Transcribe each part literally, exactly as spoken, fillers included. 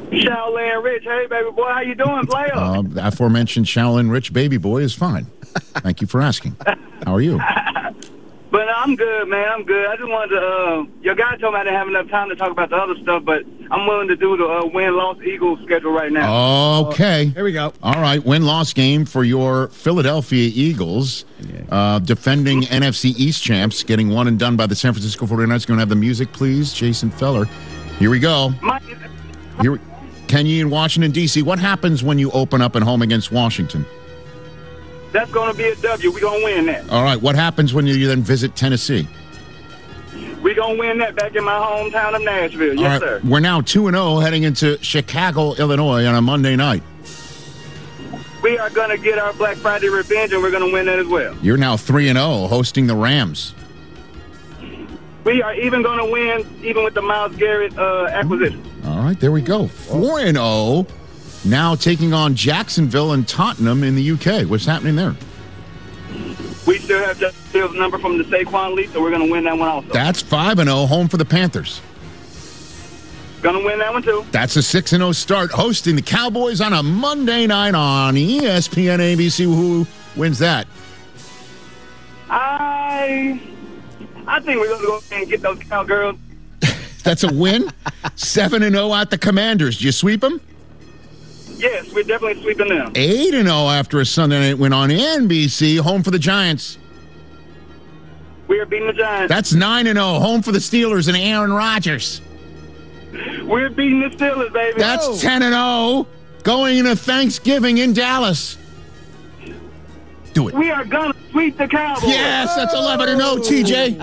Shaolin Rich, hey baby boy, how you doing, player? Uh, aforementioned Shaolin Rich baby boy is fine. Thank you for asking. How are you? But I'm good, man. I'm good. I just wanted to, uh, your guy told me I didn't have enough time to talk about the other stuff, but I'm willing to do the uh, win-loss Eagles schedule right now. Okay. Here we go. All right, win-loss game for your Philadelphia Eagles, uh, defending N F C East champs, getting one and done by the San Francisco forty-niners. Going to have the music, please, Jason Feller. Here we go. My, Here we, Kenny in Washington, D C What happens when you open up at home against Washington? That's going to be a W. We're going to win that. All right, what happens when you then visit Tennessee? We're going to win that back in my hometown of Nashville. Yes, All right, sir. we're now two and oh heading into Chicago, Illinois on a Monday night. We are going to get our Black Friday revenge, and we're going to win that as well. You're now three and oh hosting the Rams. We are even going to win, even with the Myles Garrett uh, acquisition. All right, there we go. four and oh now taking on Jacksonville and Tottenham in the U K. What's happening there? We still have Justin Fields' number from the Saquon league, so we're going to win that one also. That's five and oh home for the Panthers. Going to win that one too. That's a six and oh start hosting the Cowboys on a Monday night on E S P N A B C. Who wins that? I I think we're going to go ahead and get those Cowgirls. That's a win. seven and oh at the Commanders. Did you sweep them? Yes, we're definitely sweeping them. eight and oh after a Sunday night win on N B C, home for the Giants. We are beating the Giants. That's nine and oh, home for the Steelers and Aaron Rodgers. We're beating the Steelers, baby. That's oh. ten and oh, going into Thanksgiving in Dallas. Do it. We are going to sweep the Cowboys. Yes, that's eleven and oh, T J.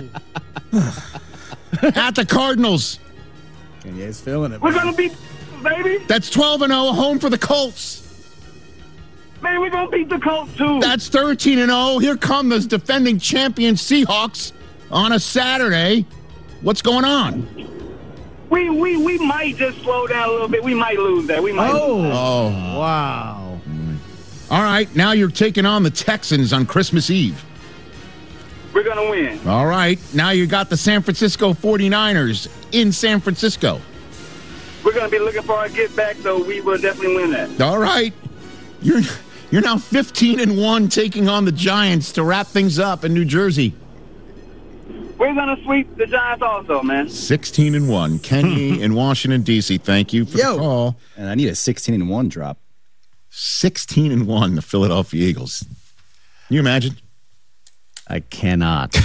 At the Cardinals. And yeah, he's feeling it. We're man. going to beat baby. That's twelve and oh, home for the Colts. Man, we're going to beat the Colts, too. That's thirteen and oh. Here come the defending champion Seahawks on a Saturday. What's going on? We we we might just slow down a little bit. We might lose that. We might Oh, lose that. Oh. wow. All right, now you're taking on the Texans on Christmas Eve. We're going to win. All right, now you got the San Francisco forty-niners in San Francisco. We're going to be looking for our get back, so we will definitely win that. All right. You're you're now fifteen and one taking on the Giants to wrap things up in New Jersey. We're going to sweep the Giants also, man. sixteen and one. Kenny in Washington, D C Thank you for Yo. the call. And I need a sixteen and one drop. sixteen and one, the Philadelphia Eagles. Can you imagine? I cannot.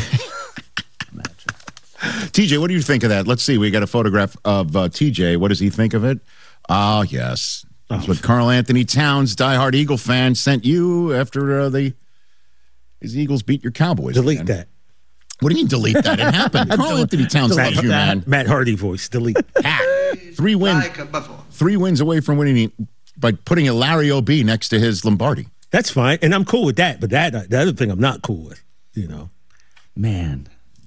T J, what do you think of that? Let's see. We got a photograph of uh, T J. What does he think of it? Ah, yes. That's what Carl Anthony Towns, diehard Eagle fan, sent you after uh, the his Eagles beat your Cowboys. Delete man. that. What do you mean delete that? It happened. Carl Anthony Towns Matt, loves you, man. Matt Hardy voice. Delete. Three wins. Three wins away from winning by putting a Larry O B next to his Lombardi. That's fine, and I'm cool with that. But that the other thing I'm not cool with, you know. Man.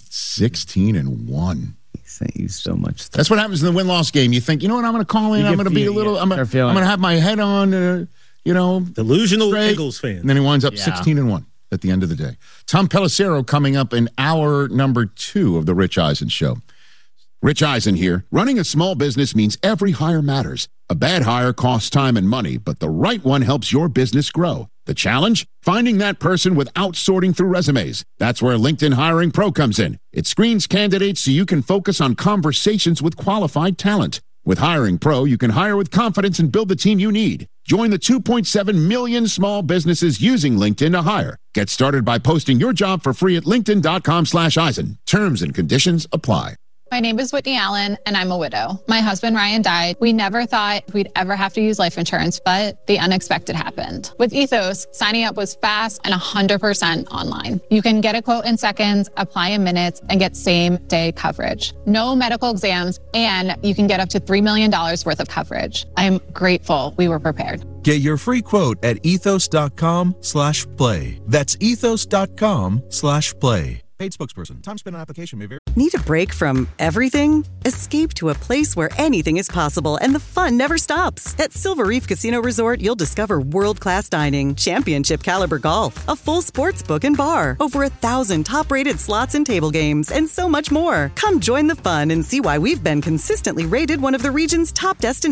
sixteen and one. He sent you so much stuff. That's what happens in the win-loss game. You think, you know what, I'm going to call in. You I'm get going to be a feeling, little, yeah. I'm going Start feeling to it. have my head on, uh, you know. Delusional straight. Eagles fan. And then he winds up Yeah. sixteen and one at the end of the day. Tom Pelissero coming up in hour number two of the Rich Eisen Show. Rich Eisen here. Running a small business means every hire matters. A bad hire costs time and money, but the right one helps your business grow. The challenge? Finding that person without sorting through resumes. That's where LinkedIn Hiring Pro comes in. It screens candidates so you can focus on conversations with qualified talent. With Hiring Pro, you can hire with confidence and build the team you need. Join the two point seven million small businesses using LinkedIn to hire. Get started by posting your job for free at linkedin.com slash Eisen. Terms and conditions apply. My name is Whitney Allen, and I'm a widow. My husband, Ryan, died. We never thought we'd ever have to use life insurance, but the unexpected happened. With Ethos, signing up was fast and one hundred percent online. You can get a quote in seconds, apply in minutes, and get same-day coverage. No medical exams, and you can get up to three million dollars worth of coverage. I'm grateful we were prepared. Get your free quote at ethos.com slash play. That's ethos.com slash play. Paid spokesperson. Time spent on application may vary. Need a break from everything? Escape to a place where anything is possible and the fun never stops. At Silver Reef Casino Resort, you'll discover world-class dining, championship caliber golf, a full sports book and bar, over a thousand top-rated slots and table games, and so much more. Come join the fun and see why we've been consistently rated one of the region's top destinations.